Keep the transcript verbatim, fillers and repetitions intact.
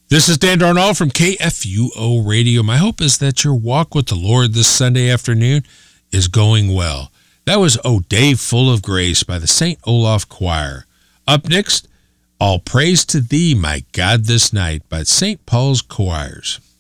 This is Dan Darnall from K F U O Radio. My hope is that your walk with the Lord this Sunday afternoon is going well. That was O Day Full of Grace by the Saint Olaf Choir. Up next, All Praise to Thee, My God, This Night by Saint Paul's Choirs.